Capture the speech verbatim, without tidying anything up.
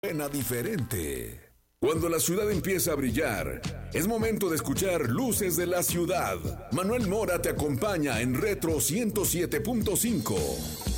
Suena diferente. Cuando la ciudad empieza a brillar, es momento de escuchar Luces de la Ciudad. Manuel Mora te acompaña en Retro ciento siete punto cinco.